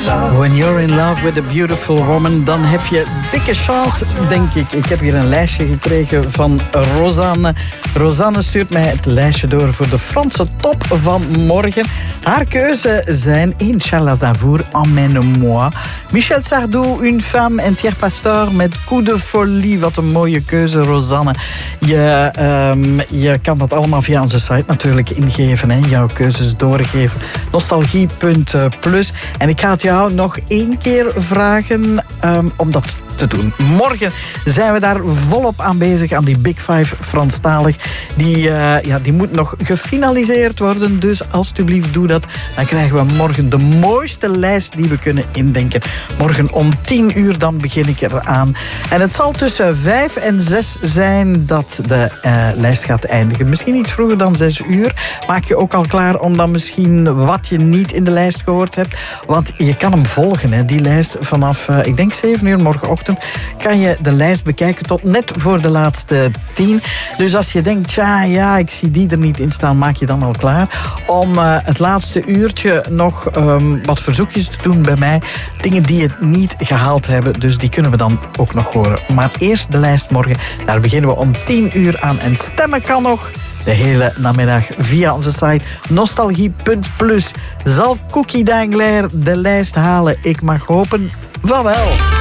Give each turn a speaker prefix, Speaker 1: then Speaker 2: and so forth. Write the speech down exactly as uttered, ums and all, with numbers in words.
Speaker 1: When you're in love with a beautiful woman, dan heb je dikke chance, denk ik. Ik heb hier een lijstje gekregen van Rosanne. Rosanne stuurt mij het lijstje door voor de Franse top van morgen. Haar keuze zijn Inch'Allah Zavour, Emmène-moi, Michel Sardou, Une femme en Thierry Pastor met Coup de folie. Wat een mooie keuze, Rosanne. Je, um, je kan dat allemaal via onze site natuurlijk ingeven. Hè? Jouw keuzes doorgeven. Nostalgie punt plus. En ik ga het jou nog één keer vragen um, om dat te doen. Morgen zijn we daar volop aan bezig, aan die Big Five Franstalig. Die, uh, ja, die moet nog gefinaliseerd worden, dus alsjeblieft doe dat. Dan krijgen we morgen de mooiste lijst die we kunnen indenken. Morgen om tien uur, dan begin ik eraan. En het zal tussen vijf en zes zijn dat de uh, lijst gaat eindigen. Misschien iets vroeger dan zes uur. Maak je ook al klaar om dan misschien wat je niet in de lijst gehoord hebt. Want je kan hem volgen, hè, die lijst, vanaf, uh, ik denk zeven uur morgenochtend. Kan je de lijst bekijken tot net voor de laatste tien. Dus als je denkt, ja, ja, ik zie die er niet in staan, maak je dan al klaar om uh, het laatste uurtje nog um, wat verzoekjes te doen bij mij. Dingen die het niet gehaald hebben, dus die kunnen we dan ook nog horen. Maar eerst de lijst morgen, daar beginnen we om tien uur aan. En stemmen kan nog de hele namiddag via onze site nostalgie punt plus. Zal Cookie Dangler de lijst halen? Ik mag hopen van wel.